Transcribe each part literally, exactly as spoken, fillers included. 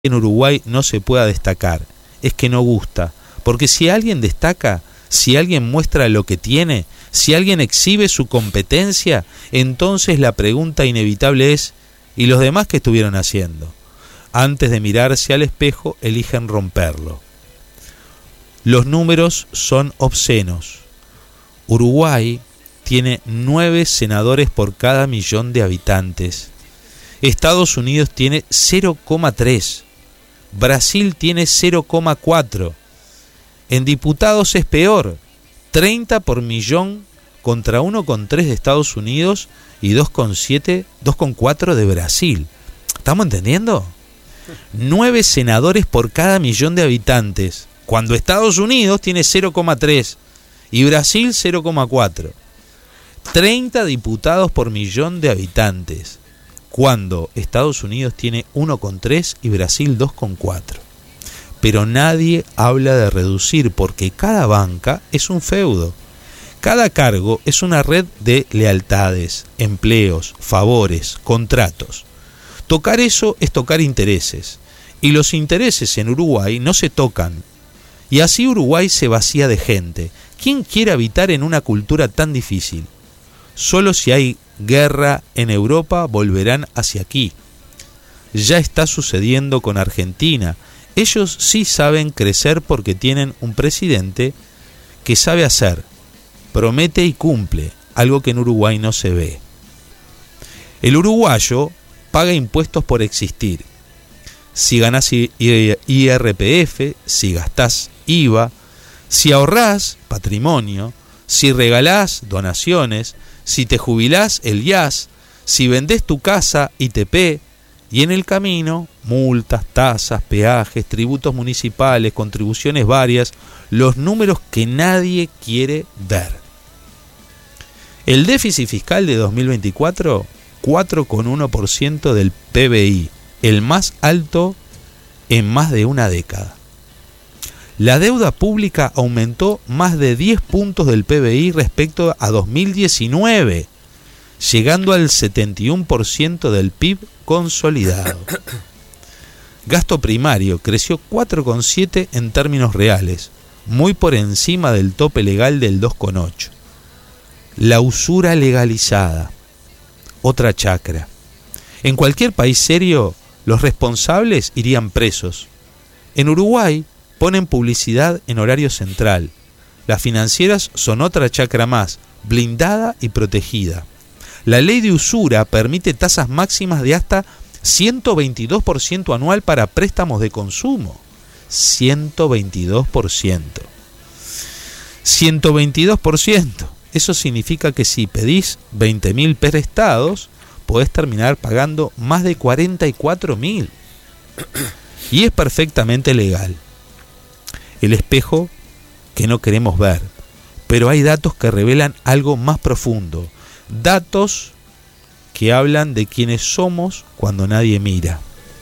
en Uruguay no se pueda destacar, es que no gusta, porque si alguien destaca, si alguien muestra lo que tiene, si alguien exhibe su competencia, entonces la pregunta inevitable es, ¿y los demás qué estuvieron haciendo? Antes de mirarse al espejo, eligen romperlo. Los números son obscenos. Uruguay tiene nueve senadores por cada millón de habitantes. Estados Unidos tiene cero coma tres. Brasil tiene cero coma cuatro. En diputados es peor, treinta por millón contra uno coma tres de Estados Unidos y dos coma siete, dos coma cuatro de Brasil. ¿Estamos entendiendo? Nueve senadores por cada millón de habitantes, cuando Estados Unidos tiene cero coma tres y Brasil cero coma cuatro. treinta diputados por millón de habitantes, cuando Estados Unidos tiene uno coma tres y Brasil dos coma cuatro. Pero nadie habla de reducir, porque cada banca es un feudo. Cada cargo es una red de lealtades, empleos, favores, contratos. Tocar eso es tocar intereses, y los intereses en Uruguay no se tocan. Y así Uruguay se vacía de gente. ¿Quién quiere habitar en una cultura tan difícil? Solo si hay guerra en Europa volverán hacia aquí. Ya está sucediendo con Argentina. Ellos sí saben crecer porque tienen un presidente que sabe hacer, promete y cumple, algo que en Uruguay no se ve. El uruguayo paga impuestos por existir. Si ganás I R P F, si gastás I V A, si ahorrás, patrimonio, si regalás, donaciones, si te jubilás, el I A S, si vendés tu casa, I T P, y en el camino, multas, tasas, peajes, tributos municipales, contribuciones varias, los números que nadie quiere ver. El déficit fiscal de dos mil veinticuatro, cuatro coma uno por ciento del P B I, el más alto en más de una década. La deuda pública aumentó más de diez puntos del P B I respecto a dos mil diecinueve, llegando al setenta y uno por ciento del P I B consolidado. Gasto primario creció cuatro coma siete en términos reales, muy por encima del tope legal del dos coma ocho. La usura legalizada, otra chacra. En cualquier país serio, los responsables irían presos. En Uruguay ponen publicidad en horario central. Las financieras son otra chacra más, blindada y protegida. La ley de usura permite tasas máximas de hasta ciento veintidós por ciento anual para préstamos de consumo. ciento veintidós por ciento. ciento veintidós por ciento. Eso significa que si pedís veinte mil prestados, podés terminar pagando más de cuarenta y cuatro mil. Y es perfectamente legal. El espejo que no queremos ver. Pero hay datos que revelan algo más profundo. Datos que hablan de quiénes somos cuando nadie mira.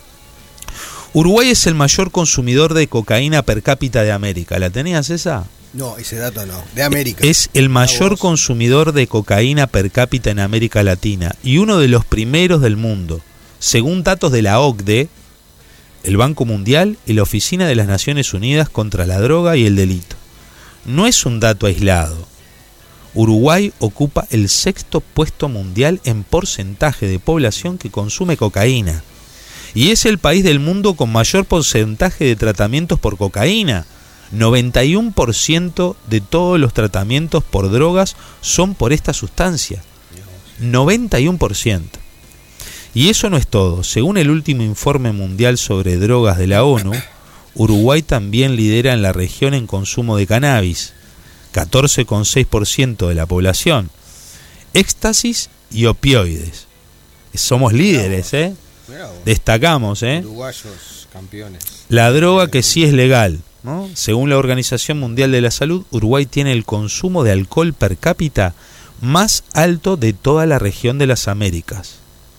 Uruguay es el mayor consumidor de cocaína per cápita de América. ¿La tenías esa? No, ese dato no. De América. Es el mayor consumidor de cocaína per cápita en América Latina y uno de los primeros del mundo, según datos de la O C D E, el Banco Mundial y la Oficina de las Naciones Unidas contra la Droga y el Delito. No es un dato aislado. Uruguay ocupa el sexto puesto mundial en porcentaje de población que consume cocaína. Y es el país del mundo con mayor porcentaje de tratamientos por cocaína. noventa y uno por ciento de todos los tratamientos por drogas son por esta sustancia. noventa y uno por ciento. Y eso no es todo. Según el último informe mundial sobre drogas de la ONU, Uruguay también lidera en la región en consumo de cannabis. catorce coma seis por ciento de la población. Éxtasis y opioides. Somos líderes, ¿eh? Destacamos, ¿eh? Uruguayos campeones. La droga que sí es legal, ¿no? Según la Organización Mundial de la Salud, Uruguay tiene el consumo de alcohol per cápita más alto de toda la región de las Américas.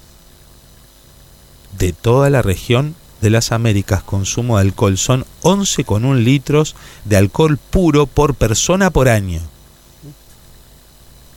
De toda la región de las Américas, consumo de alcohol son once coma uno litros de alcohol puro por persona por año.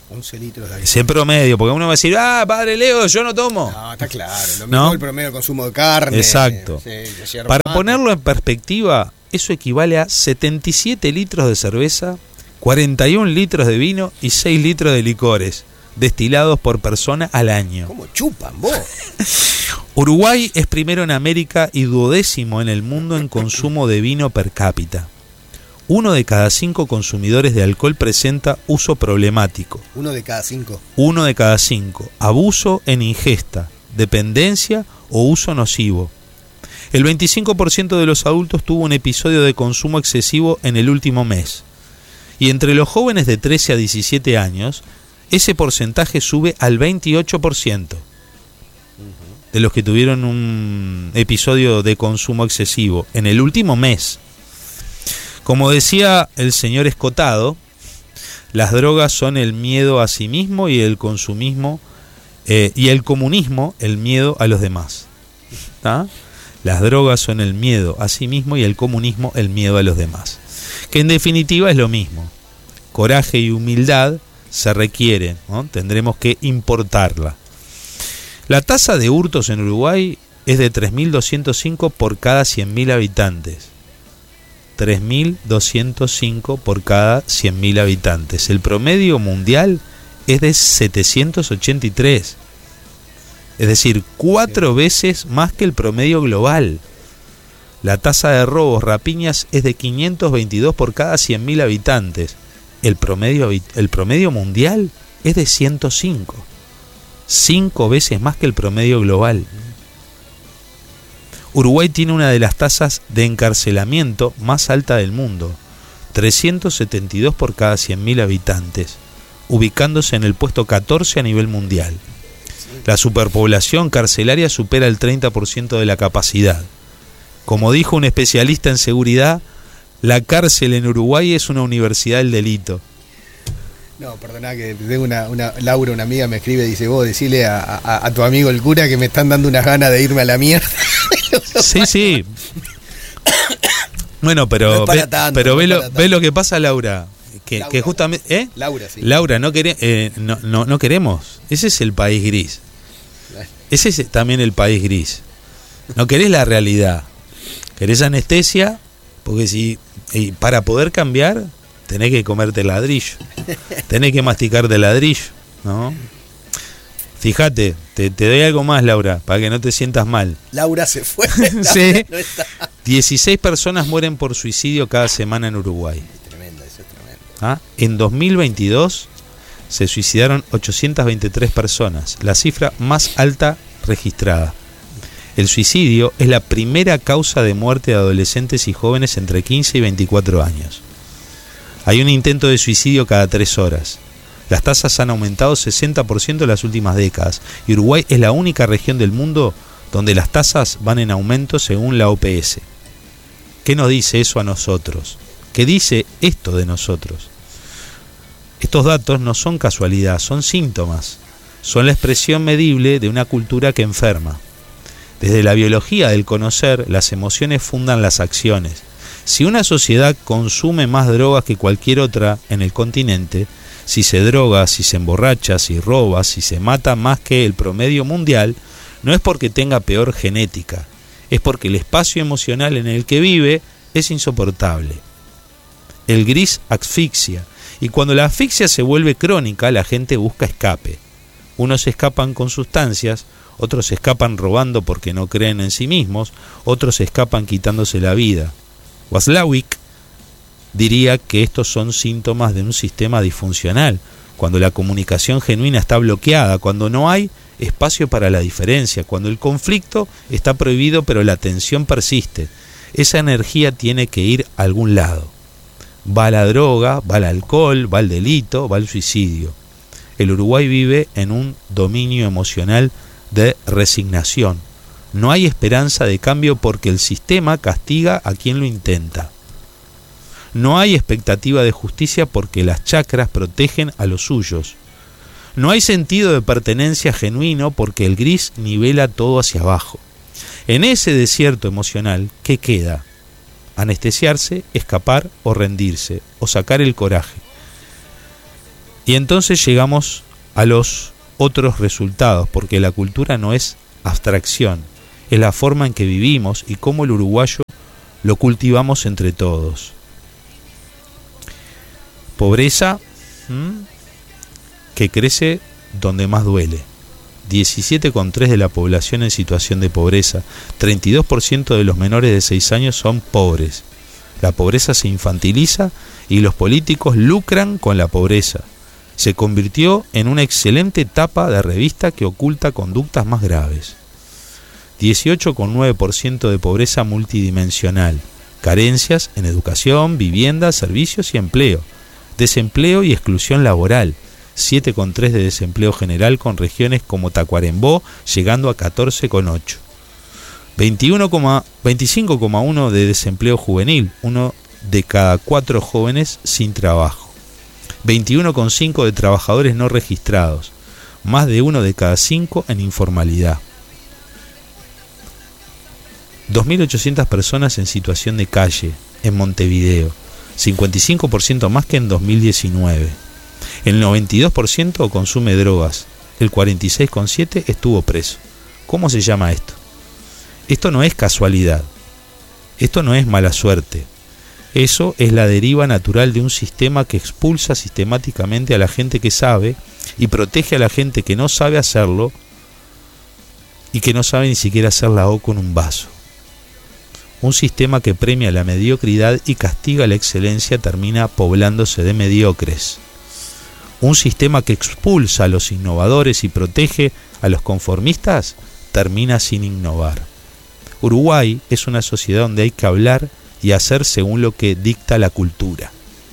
once litros de alcohol. Ese promedio, porque uno va a decir, ah, padre Leo, yo no tomo. No, está claro. Lo mismo ¿No? el promedio de consumo de carne. Exacto. Sí, de yerba Para mate. ponerlo en perspectiva, eso equivale a setenta y siete litros de cerveza, cuarenta y un litros de vino y seis litros de licores destilados por persona al año. ¿Cómo chupan vos? Uruguay es primero en América y duodécimo en el mundo en consumo de vino per cápita. Uno de cada cinco consumidores de alcohol presenta uso problemático. Uno de cada cinco. Uno de cada cinco. Abuso en ingesta, dependencia o uso nocivo. El veinticinco por ciento de los adultos tuvo un episodio de consumo excesivo en el último mes. Y entre los jóvenes de trece a diecisiete años, ese porcentaje sube al veintiocho por ciento de los que tuvieron un episodio de consumo excesivo en el último mes. Como decía el señor Escotado, las drogas son el miedo a sí mismo y el consumismo eh, y el comunismo el miedo a los demás. ¿Tá? Las drogas son el miedo a sí mismo y el comunismo el miedo a los demás. Que en definitiva es lo mismo. Coraje y humildad se requieren, ¿no? Tendremos que importarla. La tasa de hurtos en Uruguay es de tres mil doscientos cinco por cada cien mil habitantes. tres mil doscientos cinco por cada cien mil habitantes. El promedio mundial es de setecientos ochenta y tres. Es decir, cuatro veces más que el promedio global. La tasa de robos, rapiñas es de quinientos veintidós por cada cien mil habitantes. El promedio, el promedio mundial es de ciento cinco. Cinco veces más que el promedio global. Uruguay tiene una de las tasas de encarcelamiento más alta del mundo, trescientos setenta y dos por cada cien mil habitantes, ubicándose en el puesto catorce a nivel mundial. La superpoblación carcelaria supera el treinta por ciento de la capacidad. Como dijo un especialista en seguridad, la cárcel en Uruguay es una universidad del delito. No, perdona que tengo una, una Laura, una amiga, me escribe, dice, vos decile a, a, a tu amigo el cura que me están dando unas ganas de irme a la mierda. Sí, sí. Bueno, pero No es para ve, tanto, pero no ve, es lo, para tanto. ve lo que pasa, Laura. Que, Laura. que justamente... ¿eh? Laura, sí. Laura, no, quere, eh, no, no, no queremos. Ese es el país gris. Ese es también el país gris. No querés la realidad. Querés anestesia, porque si y para poder cambiar tenés que comerte ladrillo. Tenés que masticarte ladrillo, ¿no? Fíjate, te, te doy algo más, Laura, para que no te sientas mal. Laura se fue. Sí. No está. dieciséis personas mueren por suicidio cada semana en Uruguay. Es tremendo, eso es tremendo. ¿Ah? En dos mil veintidós se suicidaron ochocientas veintitrés personas, la cifra más alta registrada. El suicidio es la primera causa de muerte de adolescentes y jóvenes entre quince y veinticuatro años. Hay un intento de suicidio cada tres horas. Las tasas han aumentado sesenta por ciento en las últimas décadas y Uruguay es la única región del mundo donde las tasas van en aumento según la O P S. ¿Qué nos dice eso a nosotros? ¿Qué dice esto de nosotros? Estos datos no son casualidad, son síntomas. Son la expresión medible de una cultura que enferma. Desde la biología del conocer, las emociones fundan las acciones. Si una sociedad consume más drogas que cualquier otra en el continente, si se droga, si se emborracha, si roba, si se mata más que el promedio mundial, no es porque tenga peor genética, es porque el espacio emocional en el que vive es insoportable. El gris asfixia, y cuando la asfixia se vuelve crónica, la gente busca escape. Unos escapan con sustancias, otros escapan robando porque no creen en sí mismos, otros escapan quitándose la vida. Waslawik diría que estos son síntomas de un sistema disfuncional, cuando la comunicación genuina está bloqueada, cuando no hay espacio para la diferencia, cuando el conflicto está prohibido pero la tensión persiste. Esa energía tiene que ir a algún lado. Va la droga, va el alcohol, va el delito, va el suicidio. El Uruguay vive en un dominio emocional de resignación. No hay esperanza de cambio porque el sistema castiga a quien lo intenta. No hay expectativa de justicia porque las chacras protegen a los suyos. No hay sentido de pertenencia genuino porque el gris nivela todo hacia abajo. En ese desierto emocional, ¿qué queda? Anestesiarse, escapar o rendirse, o sacar el coraje. Y entonces llegamos a los otros resultados, porque la cultura no es abstracción, es la forma en que vivimos y cómo el uruguayo lo cultivamos entre todos. Pobreza, ¿m? que crece donde más duele. diecisiete coma tres de la población en situación de pobreza, treinta y dos por ciento de los menores de seis años son pobres. La pobreza se infantiliza y los políticos lucran con la pobreza. Se convirtió en una excelente tapa de revista que oculta conductas más graves. dieciocho coma nueve por ciento de pobreza multidimensional, carencias en educación, vivienda, servicios y empleo, desempleo y exclusión laboral, siete coma tres de desempleo general con regiones como Tacuarembó llegando a catorce coma ocho. veinticinco coma uno de desempleo juvenil, uno de cada cuatro jóvenes sin trabajo. veintiuno coma cinco de trabajadores no registrados, más de uno de cada cinco en informalidad. dos mil ochocientas personas en situación de calle en Montevideo, cincuenta y cinco por ciento más que en dos mil diecinueve. El noventa y dos por ciento consume drogas, el cuarenta y seis coma siete por ciento estuvo preso. ¿Cómo se llama esto? Esto no es casualidad, esto no es mala suerte. Eso es la deriva natural de un sistema que expulsa sistemáticamente a la gente que sabe y protege a la gente que no sabe hacerlo y que no sabe ni siquiera hacer la O con un vaso. Un sistema que premia la mediocridad y castiga la excelencia termina poblándose de mediocres. Un sistema que expulsa a los innovadores y protege a los conformistas termina sin innovar. Uruguay es una sociedad donde hay que hablar y hacer según lo que dicta la cultura.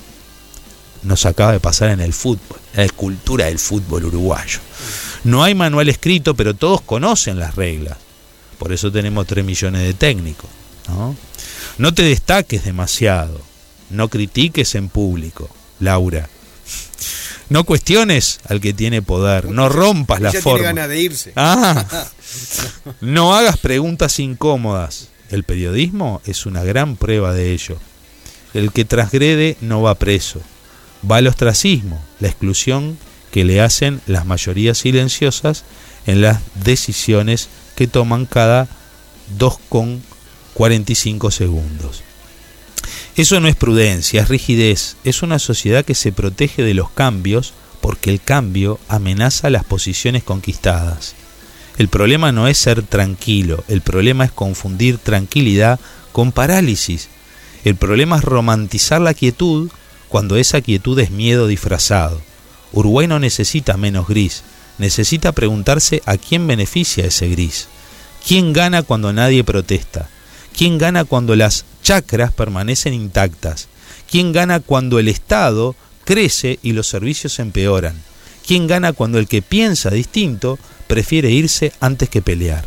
Nos acaba de pasar en el fútbol, la cultura del fútbol uruguayo. No hay manual escrito, pero todos conocen las reglas. Por eso tenemos tres millones de técnicos, ¿no? No te destaques demasiado, no critiques en público, Laura. No cuestiones al que tiene poder, no rompas la forma. Tiene ganas de irse. Ah, no hagas preguntas incómodas. El periodismo es una gran prueba de ello. El que transgrede no va preso, va al ostracismo, la exclusión que le hacen las mayorías silenciosas en las decisiones que toman cada dos coma cuarenta y cinco segundos. Eso no es prudencia, es rigidez, es una sociedad que se protege de los cambios porque el cambio amenaza las posiciones conquistadas. El problema no es ser tranquilo, el problema es confundir tranquilidad con parálisis. El problema es romantizar la quietud cuando esa quietud es miedo disfrazado. Uruguay no necesita menos gris, necesita preguntarse a quién beneficia ese gris. ¿Quién gana cuando nadie protesta? ¿Quién gana cuando las chacras permanecen intactas? ¿Quién gana cuando el Estado crece y los servicios empeoran? ¿Quién gana cuando el que piensa distinto prefiere irse antes que pelear?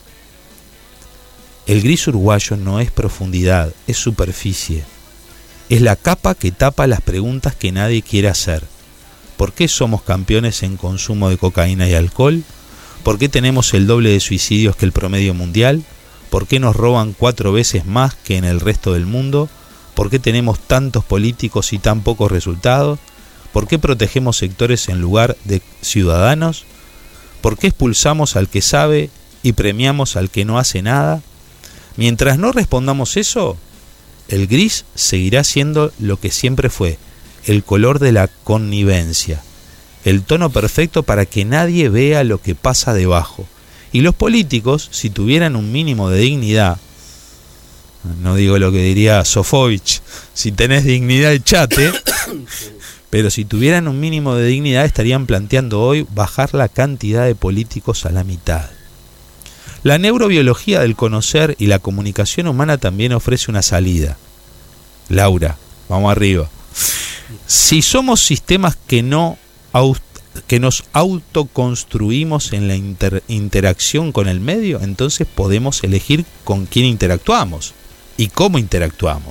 El gris uruguayo no es profundidad, es superficie. Es la capa que tapa las preguntas que nadie quiere hacer. ¿Por qué somos campeones en consumo de cocaína y alcohol? ¿Por qué tenemos el doble de suicidios que el promedio mundial? ¿Por qué nos roban cuatro veces más que en el resto del mundo? ¿Por qué tenemos tantos políticos y tan pocos resultados? ¿Por qué protegemos sectores en lugar de ciudadanos? ¿Por qué expulsamos al que sabe y premiamos al que no hace nada? Mientras no respondamos eso, el gris seguirá siendo lo que siempre fue, el color de la connivencia, el tono perfecto para que nadie vea lo que pasa debajo. Y los políticos, si tuvieran un mínimo de dignidad, no digo lo que diría Sofovich, si tenés dignidad echate, pero si tuvieran un mínimo de dignidad estarían planteando hoy bajar la cantidad de políticos a la mitad. La neurobiología del conocer y la comunicación humana también ofrece una salida. Laura, vamos arriba. Si somos sistemas que no que nos autoconstruimos en la inter, interacción con el medio, entonces podemos elegir con quién interactuamos y cómo interactuamos.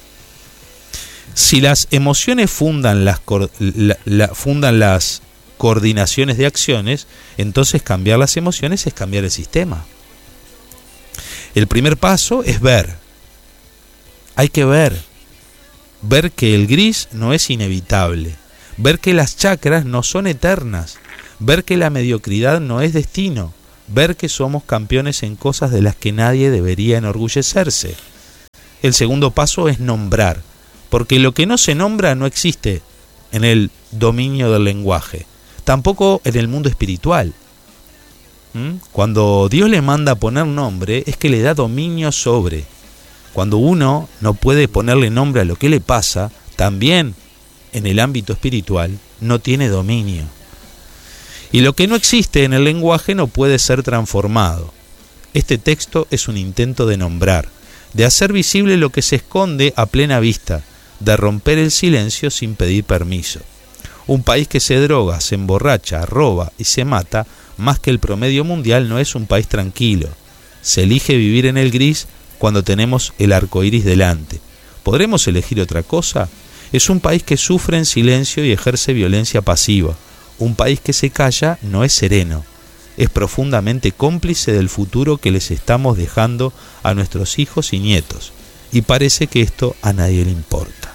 Si las emociones fundan las, la, la, fundan las coordinaciones de acciones, entonces cambiar las emociones es cambiar el sistema. El primer paso es ver. Hay que ver. Ver que el gris no es inevitable. ver que las chacras no son eternas, ver que la mediocridad no es destino, ver que somos campeones en cosas de las que nadie debería enorgullecerse. El segundo paso es nombrar, porque lo que no se nombra no existe en el dominio del lenguaje, tampoco en el mundo espiritual. ¿Mm? Cuando Dios le manda poner nombre, es que le da dominio sobre. Cuando uno no puede ponerle nombre a lo que le pasa, también en el ámbito espiritual no tiene dominio. Y lo que no existe en el lenguaje no puede ser transformado. Este texto es un intento de nombrar, de hacer visible lo que se esconde a plena vista, de romper el silencio sin pedir permiso. Un país que se droga, se emborracha, roba y se mata más que el promedio mundial no es un país tranquilo. Se elige vivir en el gris cuando tenemos el arco iris delante. ¿Podremos elegir otra cosa? Es un país que sufre en silencio y ejerce violencia pasiva. Un país que se calla no es sereno. Es profundamente cómplice del futuro que les estamos dejando a nuestros hijos y nietos. Y parece que esto a nadie le importa.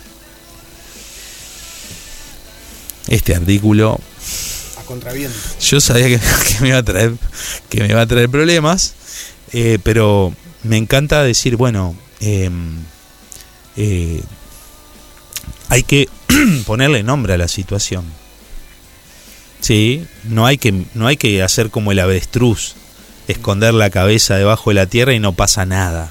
Este artículo, a contraviento, yo sabía que, que me iba a traer que me iba a traer problemas, eh, pero me encanta decir, bueno, eh, eh, hay que ponerle nombre a la situación. Sí, no hay que no hay que hacer como el avestruz, esconder la cabeza debajo de la tierra y no pasa nada,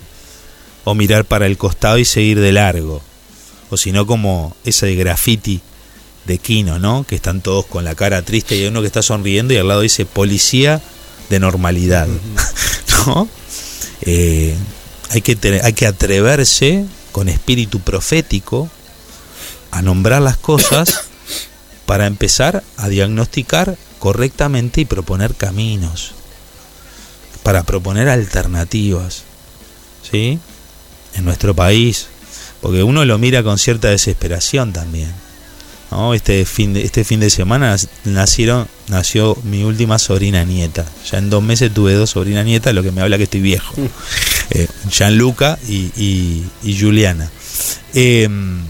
o mirar para el costado y seguir de largo, o sino como ese graffiti de Quino, ¿no? Que están todos con la cara triste y hay uno que está sonriendo y al lado dice policía de normalidad, ¿no? Eh, hay que tener, hay que atreverse con espíritu profético a nombrar las cosas para empezar a diagnosticar correctamente y proponer caminos, para proponer alternativas, ¿sí? En nuestro país, porque uno lo mira con cierta desesperación también, ¿no? Este fin de, este fin de semana nacieron, nació mi última sobrina nieta. Ya en dos meses tuve dos sobrinas nietas, lo que me habla que estoy viejo. Eh, Gianluca y, y, y Juliana. Eh,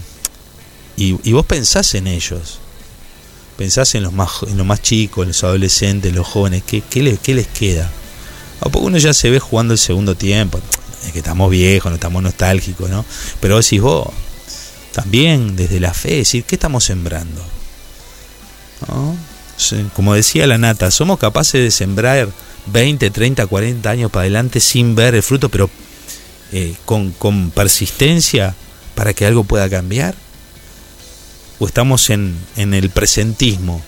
y, y vos pensás en ellos. Pensás en los más, en los más chicos, en los adolescentes, en los jóvenes. ¿Qué, qué, les, qué les queda? A poco uno ya se ve jugando el segundo tiempo. Es que estamos viejos, no estamos nostálgicos, ¿no? Pero vos decís, vos, también desde la fe, decir, ¿qué estamos sembrando? ¿No? Como decía la Nata, somos capaces de sembrar veinte, treinta, cuarenta años para adelante sin ver el fruto, pero eh, con, con persistencia para que algo pueda cambiar. ¿O estamos en, en el presentismo?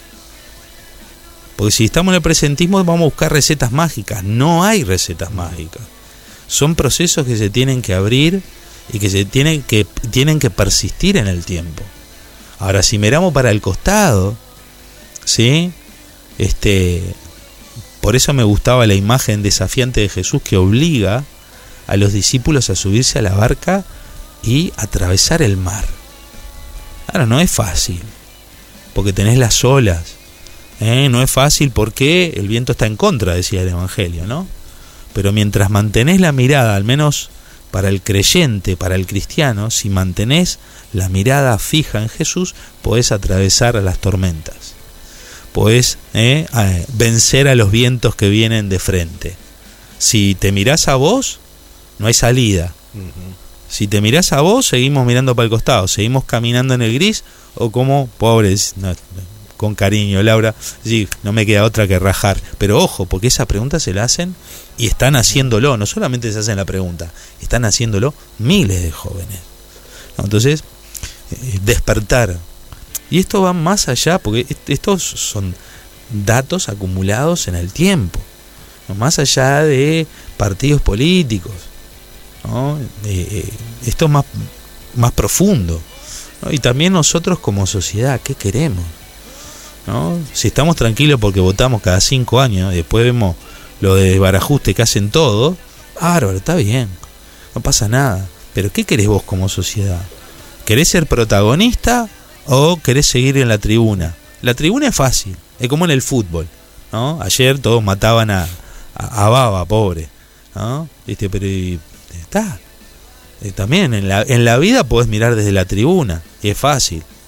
Porque si estamos en el presentismo vamos a buscar recetas mágicas. No hay recetas mágicas. Son procesos que se tienen que abrir y que se tienen que, tienen que persistir en el tiempo. Ahora, si miramos para el costado, ¿sí? Este, por eso me gustaba la imagen desafiante de Jesús que obliga a los discípulos a subirse a la barca y atravesar el mar. Ahora, no es fácil, porque tenés las olas, ¿eh? No es fácil porque el viento está en contra, decía el Evangelio, ¿no? Pero mientras mantenés la mirada, al menos para el creyente, para el cristiano, si mantenés la mirada fija en Jesús, podés atravesar las tormentas, podés eh, vencer a los vientos que vienen de frente. Si te mirás a vos, no hay salida. Uh-huh. Si te mirás a vos, seguimos mirando para el costado, seguimos caminando en el gris, o como pobres, no, con cariño, Laura, sí, no me queda otra que rajar. Pero ojo, porque esa pregunta se la hacen y están haciéndolo, no solamente se hacen la pregunta, están haciéndolo miles de jóvenes. Entonces, eh, despertar. Y esto va más allá, porque estos son datos acumulados en el tiempo, ¿no? Más allá de partidos políticos, ¿no? Eh, esto es más, más profundo, ¿no? Y también nosotros como sociedad, ¿qué queremos? ¿No? Si estamos tranquilos porque votamos cada cinco años y después vemos lo de desbarajuste que hacen todo, bárbaro, está bien, no pasa nada. Pero ¿qué querés vos como sociedad? ¿Querés ser protagonista o querés seguir en la tribuna? La tribuna es fácil, es como en el fútbol, ¿no? Ayer todos mataban a, a, a Baba, pobre, ¿no? ¿Viste? Pero y, está. Y también en la, en la vida podés mirar desde la tribuna y es fácil.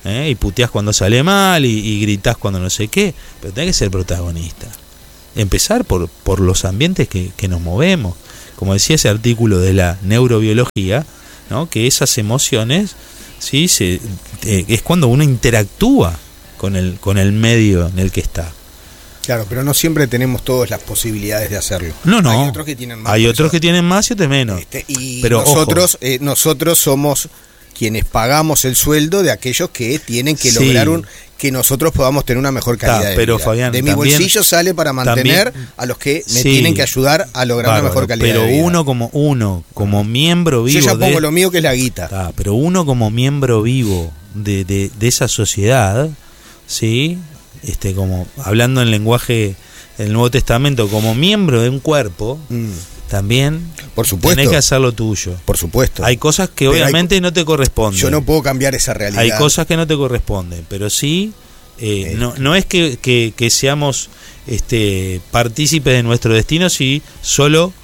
¿eh? Y puteás cuando sale mal y, y gritás cuando no sé qué, pero tenés que ser protagonista. Empezar por, por los ambientes que, que nos movemos. Como decía ese artículo de la neurobiología, ¿no? Que esas emociones, ¿sí? Se, eh, es cuando uno interactúa con el, con el medio en el que está. Claro, pero no siempre tenemos todas las posibilidades de hacerlo. No, no. Hay otros que tienen más. Hay otros que tienen más y otros menos. Este, y pero nosotros, eh, nosotros somos quienes pagamos el sueldo de aquellos que tienen que sí. lograr un que nosotros podamos tener una mejor calidad Ta, de pero, vida. Fabián, de mi también, bolsillo sale para mantener también, a los que me sí, tienen que ayudar a lograr bárbaro, una mejor calidad pero de vida. Pero uno como uno, como miembro vivo. Yo ya pongo de, lo mío que es la guita. Ta, pero uno como miembro vivo de, de, de esa sociedad, ¿sí? Este, como hablando en lenguaje del Nuevo Testamento, como miembro de un cuerpo, mm. también por supuesto tenés que hacer lo tuyo. Por supuesto. Hay cosas que pero obviamente hay, no te corresponden. Yo no puedo cambiar esa realidad. Hay cosas que no te corresponden, pero sí, eh, eh. No, no es que, que, que seamos este, partícipes de nuestro destino si solo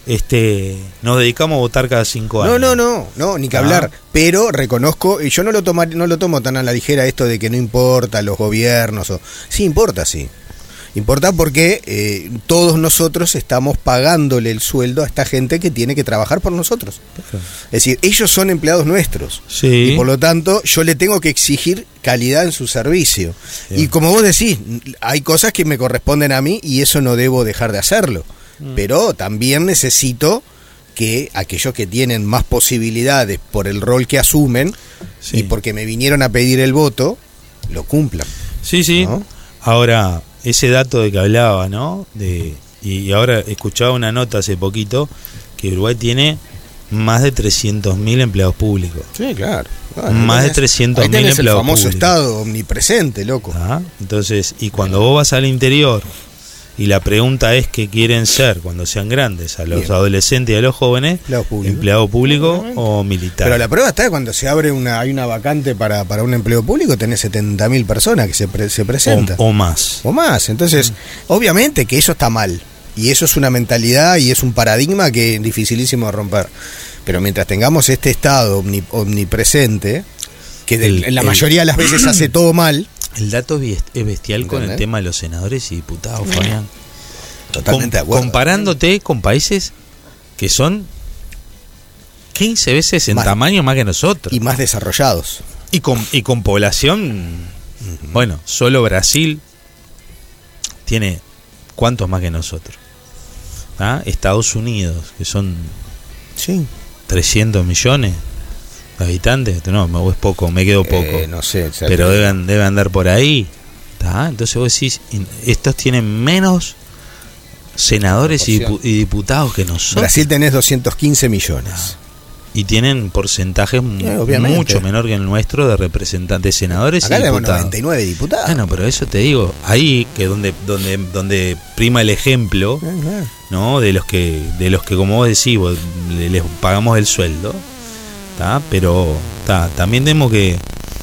este, nos dedicamos a votar cada cinco años. No, no, no, no, ni que ah. hablar. Pero reconozco, y yo no lo, toma, no lo tomo tan a la ligera esto de que no importa los gobiernos. O, sí importa, sí. Importa porque eh, todos nosotros estamos pagándole el sueldo a esta gente que tiene que trabajar por nosotros. Perfecto. Es decir, ellos son empleados nuestros. Sí. Y por lo tanto, yo le tengo que exigir calidad en su servicio. Sí. Y como vos decís, hay cosas que me corresponden a mí y eso no debo dejar de hacerlo. Mm. Pero también necesito que aquellos que tienen más posibilidades por el rol que asumen sí. y porque me vinieron a pedir el voto, lo cumplan. Sí, sí. ¿No? Ahora, ese dato de que hablaba, ¿no? De, y ahora escuchaba una nota hace poquito que Uruguay tiene más de trescientos mil empleados públicos. Sí, claro. claro más tenés, de trescientos mil empleados públicos. El famoso públicos. Estado omnipresente, loco. ¿Ah? Entonces, y cuando vos vas al interior y la pregunta es qué quieren ser cuando sean grandes, a los Bien. adolescentes y a los jóvenes, público. empleado público o militar. Pero la prueba está cuando se abre una, hay una vacante para, para un empleo público, tenés setenta mil personas que se, pre, se presentan. O, o más. O más. Entonces, mm. obviamente que eso está mal. Y eso es una mentalidad y es un paradigma que es dificilísimo de romper. Pero mientras tengamos este estado omni, omnipresente, que de, el, en la el, mayoría de las veces hace todo mal. El dato es bestial ¿entendés? Con el tema de los senadores y diputados, Fabián. Totalmente Com- de acuerdo. Comparándote con países que son quince veces en más, tamaño más que nosotros. Y más desarrollados. Y con, y con población, uh-huh. bueno, solo Brasil tiene ¿cuántos más que nosotros? ¿Ah? Estados Unidos, que son sí. trescientos millones de habitantes, no, es poco, me quedo poco. Eh, no sé, pero deben, deben andar por ahí. ¿Tá? Entonces vos decís, estos tienen menos senadores y, dipu- y diputados que nosotros. Brasil tenés doscientos quince millones. Ah. Y tienen porcentajes eh, mucho menor que el nuestro de representantes, senadores acá y diputados. noventa y nueve diputados. Bueno, pero eso te digo, ahí que donde donde donde prima el ejemplo, uh-huh. ¿no? De los que de los que como vos decís, vos, les pagamos el sueldo. ¿Tá? Pero tá, también tenemos que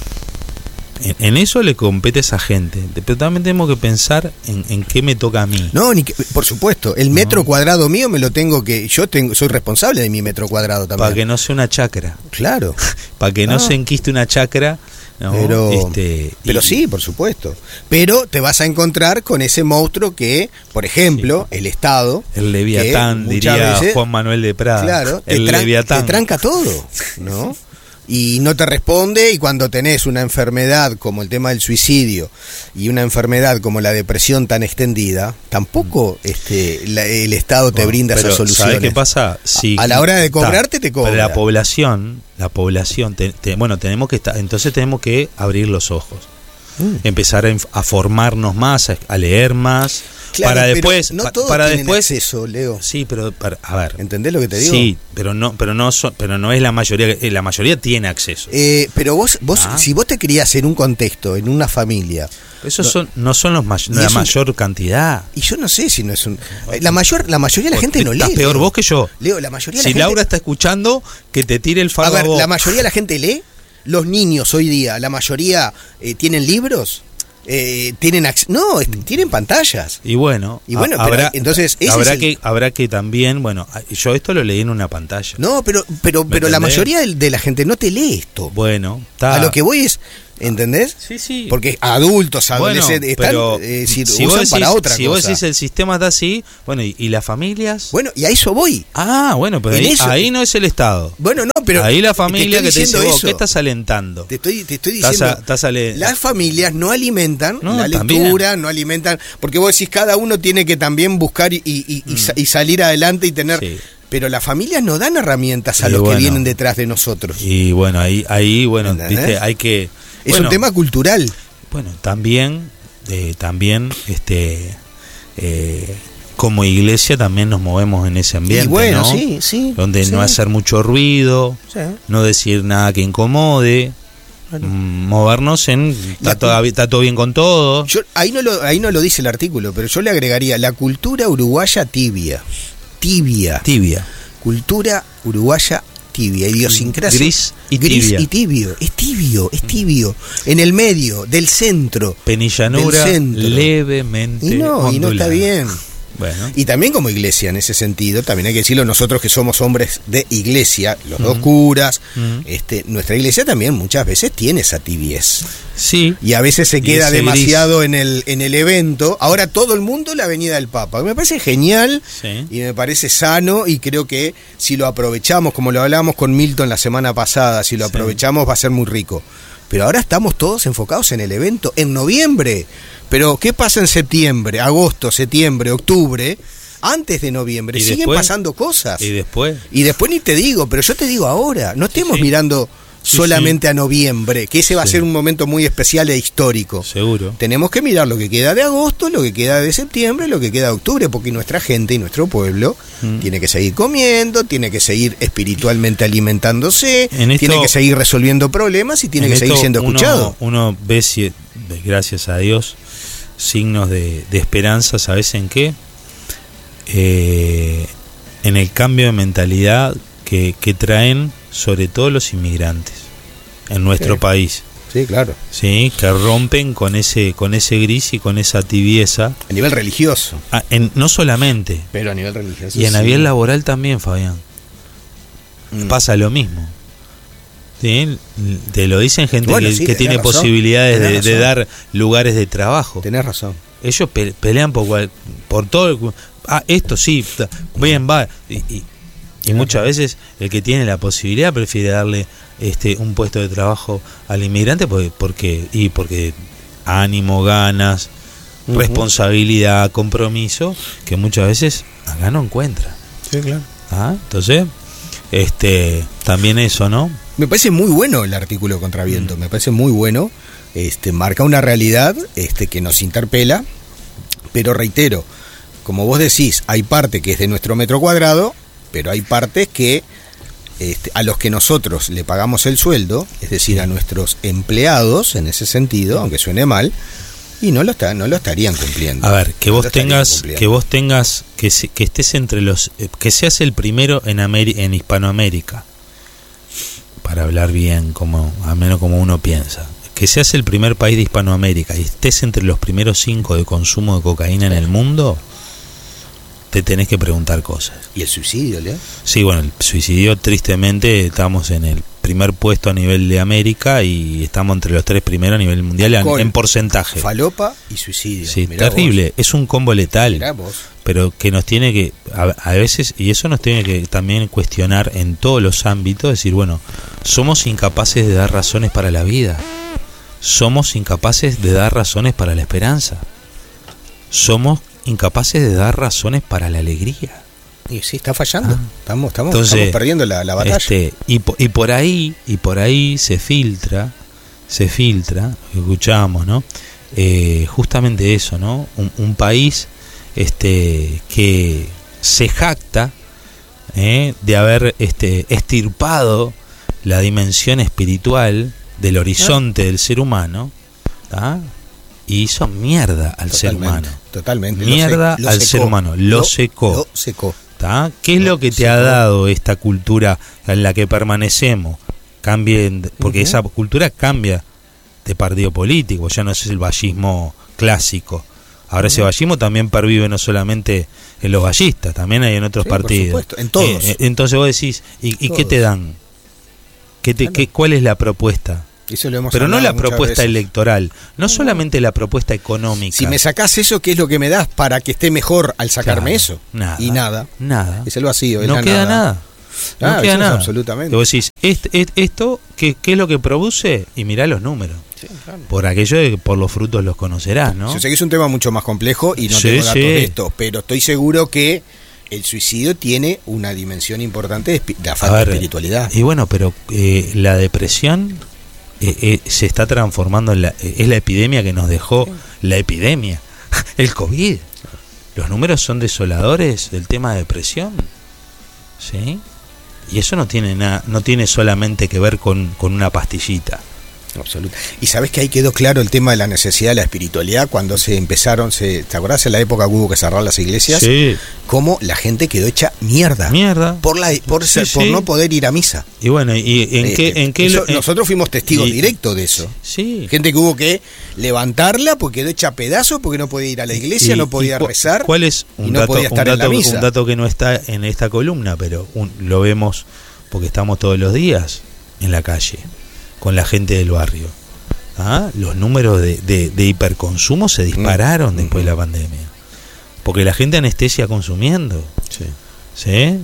en, en eso le compete a esa gente, pero también tenemos que pensar en, en qué me toca a mí. No, ni que, por supuesto, el metro no. cuadrado mío me lo tengo que, yo tengo, soy responsable de mi metro cuadrado también. Para que no sea una chacra. Claro. Para que no ah. se enquiste una chacra. No, pero este, pero y, sí, por supuesto. Pero te vas a encontrar con ese monstruo que, por ejemplo, sí. el Estado, el Leviatán, diría veces, Juan Manuel de Prada. Claro, el te, tran- Leviatán. te tranca todo, ¿no? Y no te responde, y cuando tenés una enfermedad como el tema del suicidio y una enfermedad como la depresión tan extendida, tampoco este la, el Estado te bueno, brinda esas soluciones. ¿Sabes qué pasa? Si, a, a la hora de cobrarte te cobra. La población, la población, te, te, bueno, tenemos que estar, entonces tenemos que abrir los ojos, mm. empezar a, a formarnos más, a, a leer más. Claro, para después no pa, todos para tienen después acceso, Leo. Sí, pero para, a ver, ¿entendés lo que te digo? Sí, pero no pero no so, pero no es la mayoría, la mayoría tiene acceso. Eh, pero vos vos ah. si vos te criás en un contexto, en una familia, esos no, son no son los may- la mayor un, cantidad. Y yo no sé si no es un la mayor la mayoría de la gente no lee. Estás peor Leo. Vos que yo. Leo, la mayoría de la si gente... Laura está escuchando, que te tire el faro a ver, a vos. La mayoría de la gente lee. Los niños hoy día, la mayoría eh, tienen libros. Eh, tienen ac- no tienen pantallas y bueno y bueno habrá, pero, entonces ese habrá es el... que habrá que también bueno yo esto lo leí en una pantalla no pero pero pero la mayoría de, de la gente no te lee esto bueno ta. A lo que voy es ¿Entendés? Sí, sí. Porque adultos, adolescentes, bueno, están, eh, si, si usan decís, para otra si cosa. Si vos decís el sistema está así, bueno, ¿y, y las familias? Bueno, y a eso voy. Ah, bueno, pero ahí, eso, ahí no es el Estado. Bueno, no, pero ahí la familia te que te dice, vos, ¿qué estás alentando? Te estoy, te estoy diciendo, estás a, estás ale... las familias no alimentan no, la también. lectura, no alimentan, porque vos decís, cada uno tiene que también buscar y, y, mm. y, y salir adelante y tener... Sí. Pero las familias no dan herramientas a y los bueno, que vienen detrás de nosotros. Y bueno, ahí, ahí bueno, viste, hay que... Es bueno, un tema cultural. Bueno, también, eh, también, este, eh, como iglesia también nos movemos en ese ambiente, y bueno, ¿no? sí, sí, donde sí. no hacer mucho ruido, sí. no decir nada que incomode, bueno. mm, movernos en está todo, está todo bien con todo. Yo, ahí no lo, ahí no lo dice el artículo, pero yo le agregaría la cultura uruguaya tibia, tibia, tibia, cultura uruguaya tibia, idiosincrasia. Gris y Gris tibia. y tibio, es tibio, es tibio. En el medio, del centro. Penillanura del centro. levemente y no, ondulada. Y no está bien. Bueno. Y también como iglesia en ese sentido, también hay que decirlo nosotros que somos hombres de iglesia, los uh-huh. dos curas, uh-huh. este, nuestra iglesia también muchas veces tiene esa tibiez. Sí. Y a veces se queda demasiado gris. en el en el evento. Ahora todo el mundo la venida del Papa. Me parece genial sí. y me parece sano y creo que si lo aprovechamos, como lo hablamos con Milton la semana pasada, si lo sí. aprovechamos va a ser muy rico. Pero ahora estamos todos enfocados en el evento, en noviembre. Pero, ¿qué pasa en septiembre, agosto, septiembre, octubre? Antes de noviembre, siguen después, pasando cosas. ¿Y después? Y después ni te digo, pero yo te digo ahora, no estemos sí. mirando sí, solamente sí. a noviembre, que ese va sí. a ser un momento muy especial e histórico. Seguro. Tenemos que mirar lo que queda de agosto, lo que queda de septiembre, lo que queda de octubre, porque nuestra gente y nuestro pueblo mm. tiene que seguir comiendo, tiene que seguir espiritualmente alimentándose, esto, tiene que seguir resolviendo problemas y tiene que seguir siendo uno, escuchado. Uno ve, si, gracias a Dios, signos de, de esperanza, ¿sabes en qué? Eh, en el cambio de mentalidad que, que traen sobre todo los inmigrantes en nuestro sí. país. Sí, claro. Sí, que rompen con ese con ese gris y con esa tibieza. A nivel religioso. Ah, en, no solamente. Pero a nivel religioso. Y en sí. a nivel laboral también, Fabián. Mm. Pasa lo mismo. ¿Sí? Te lo dicen gente bueno, que, sí, que tiene razón, posibilidades de, de dar lugares de trabajo. Tenés razón. Ellos pe- pelean por, por todo. Ah, esto sí, bien, va. Y, y, y muchas veces el que tiene la posibilidad prefiere darle este un puesto de trabajo al inmigrante porque, porque y porque ánimo, ganas, uh-huh. responsabilidad, compromiso, que muchas veces acá no encuentra. Sí, claro. Ah, entonces, este, también eso, ¿no? Me parece muy bueno el artículo contra viento, mm. me parece muy bueno, este, marca una realidad este, que nos interpela, pero reitero, como vos decís, hay parte que es de nuestro metro cuadrado, pero hay partes que este, a los que nosotros le pagamos el sueldo, es decir, a nuestros empleados en ese sentido, aunque suene mal, y no lo está, no lo estarían cumpliendo. A ver, que no vos tengas, que vos tengas, que se, que estés entre los, que seas el primero en Ameri- en Hispanoamérica. Para hablar bien, como al menos como uno piensa, que seas el primer país de Hispanoamérica y estés entre los primeros cinco de consumo de cocaína en el mundo, te tenés que preguntar cosas. ¿Y el suicidio, Leo? Sí, bueno, el suicidio, tristemente, estamos en el primer puesto a nivel de América y estamos entre los tres primeros a nivel mundial en, en porcentaje. Falopa y suicidio. Sí, mirá terrible, vos. Es un combo letal. Mirá vos. Pero que nos tiene que, a, a veces, y eso nos tiene que también cuestionar en todos los ámbitos, decir, bueno, somos incapaces de dar razones para la vida, somos incapaces de dar razones para la esperanza, somos incapaces de dar razones para la alegría. Y sí, está fallando, ah. estamos, estamos, Entonces, estamos perdiendo la, la batalla. Este, y, y por ahí, y por ahí se filtra, se filtra, escuchamos, ¿no? Eh, justamente eso, ¿no? Un, un país este que se jacta eh, de haber este extirpado la dimensión espiritual del horizonte del ser humano, ¿tá? Y hizo mierda al totalmente, ser humano. Totalmente. Mierda lo se, lo al secó, ser humano. Lo, lo secó. Lo secó. ¿Tá? ¿Qué es lo, lo que te secó. ha dado esta cultura en la que permanecemos? Cambien, porque uh-huh. esa cultura cambia de partido político, ya no es el vallismo clásico. Ahora uh-huh. ese vallismo también pervive no solamente en los vallistas, también hay en otros sí, partidos. Por supuesto, en todos. Eh, entonces vos decís, ¿y, y qué te dan? ¿Qué te, qué, ¿Cuál es la propuesta? Eso lo hemos pero no la propuesta veces. electoral, no solamente la propuesta económica. Si me sacás eso, ¿qué es lo que me das para que esté mejor al sacarme claro, eso? Nada. Y nada. Nada. Es el vacío. Es no la queda nada. nada. No Ah, queda nada. Absolutamente. Y vos decís, ¿esto, esto qué, qué es lo que produce? Y mirá los números. Sí, claro. Por aquello de que por los frutos los conocerás, ¿no? Yo sé que es un tema mucho más complejo y no Sí, tengo datos sí. de esto, pero estoy seguro que el suicidio tiene una dimensión importante de la falta ver, de espiritualidad. Y bueno, pero eh, la depresión eh, eh, se está transformando en la, eh, es la epidemia que nos dejó la epidemia, el COVID. Los números son desoladores del tema de depresión, ¿sí? Y eso no tiene nada, no tiene solamente que ver con, con una pastillita. Absoluto. Y sabes que ahí quedó claro el tema de la necesidad de la espiritualidad cuando se empezaron, se, ¿te acordás en la época que hubo que cerrar las iglesias? Sí. Cómo la gente quedó hecha mierda. Mierda. Por la por, Sí, ser, por sí. no poder ir a misa. Y bueno, ¿y en Eh, qué en qué eso, en- nosotros fuimos testigos y- directos de eso. Sí. Gente que hubo que levantarla porque quedó hecha a pedazos porque no podía ir a la iglesia, Y- no podía y cu- rezar. ¿Cuál es un y no dato, podía estar un en la dato, misa. un dato que no está en esta columna, pero un- lo vemos porque estamos todos los días en la calle con la gente del barrio? ¿Ah? Los números de, de, de hiperconsumo se dispararon Mm. después de la pandemia. Porque la gente anestesia consumiendo. Sí. ¿Sí?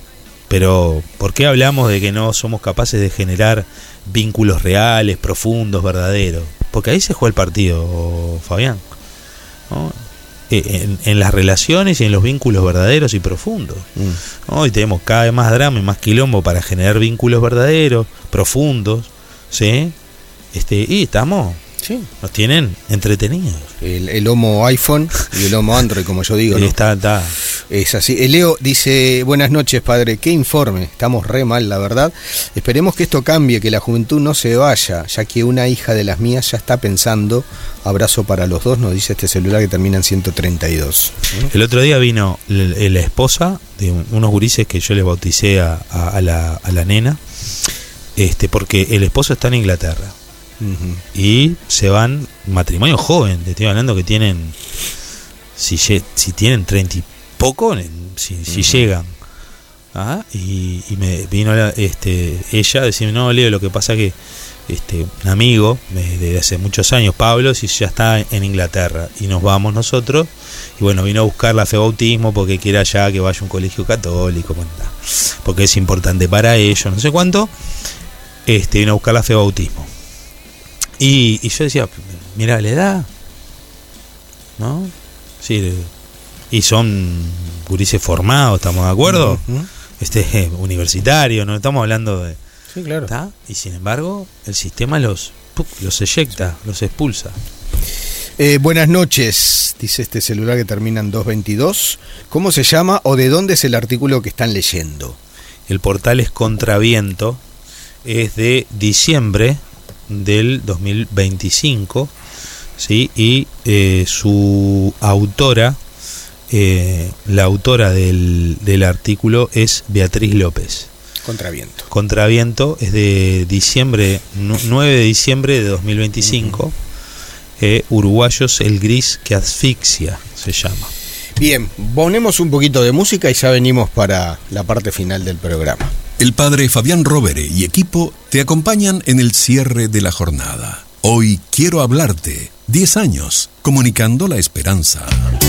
Pero, ¿por qué hablamos de que no somos capaces de generar vínculos reales, profundos, verdaderos? Porque ahí se juega el partido, Fabián, ¿no? En, en las relaciones y en los vínculos verdaderos y profundos. Mm. Hoy tenemos cada vez más drama y más quilombo para generar vínculos verdaderos, profundos, ¿sí? Este, y estamos, Sí. nos tienen entretenidos. El, el homo iPhone y el homo Android, como yo digo, Y ¿no? está, está. Es así. El Leo dice, buenas noches, padre, qué informe, estamos re mal, la verdad. Esperemos que esto cambie, que la juventud no se vaya, ya que una hija de las mías ya está pensando, abrazo para los dos, nos dice este celular que termina en ciento treinta y dos. El otro día vino l- la esposa de un- unos gurises que yo les bauticé a, a- a la, a la nena, este, porque el esposo está en Inglaterra. Uh-huh. Y se van, matrimonio joven, te estoy hablando que tienen, si, lle- si tienen treinta y poco, si, si Uh-huh. llegan. ¿Ah? Y, y me vino la- este, ella a decirme, no, Leo, lo que pasa que este, un amigo de, de hace muchos años, Pablo, si ya está en Inglaterra y nos vamos nosotros, y bueno, vino a buscar la fe bautismo porque quiere allá que vaya a un colegio católico, bueno, nah, porque es importante para ellos, no sé cuánto, este, vino a buscar la fe bautismo. Y, y yo decía, mira, la edad, ¿no? Sí, y son gurises formados, ¿estamos de acuerdo? Uh-huh. Este, universitario, no estamos hablando de... Sí, claro. ¿Está? Y sin embargo, el sistema los, ¡puc!, los eyecta, los expulsa. Eh, buenas noches, dice este celular que termina en doscientos veintidós. ¿Cómo se llama o de dónde es el artículo que están leyendo? El portal es Contraviento, es de diciembre del dos mil veinticinco, ¿sí? Y eh, su autora, eh, la autora del, del artículo es Beatriz López. Contraviento. Contraviento es de diciembre, nueve de diciembre de dos mil veinticinco. Uh-huh. eh, Uruguayos, el gris que asfixia, se llama. Bien, ponemos un poquito de música y ya venimos para la parte final del programa. El padre Fabián Rovere y equipo te acompañan en el cierre de la jornada. Hoy quiero hablarte. diez años, comunicando la esperanza.